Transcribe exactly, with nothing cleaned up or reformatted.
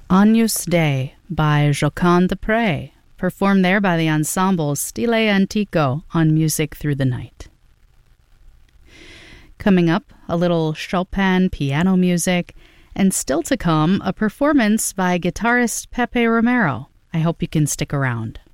Agnus Dei by Jocond de Prez, performed there by the ensemble Stile Antico on Music Through the Night. Coming up, a little Chopin piano music, and still to come, a performance by guitarist Pepe Romero. I hope you can stick around.